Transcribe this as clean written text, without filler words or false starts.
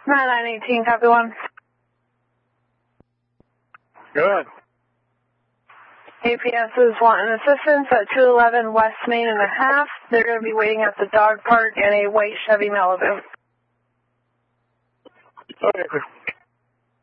9918, copy 1. Go ahead. APS is wanting assistance at 211 West Main and a half. They're going to be waiting at the dog park in a white Chevy Malibu. Okay,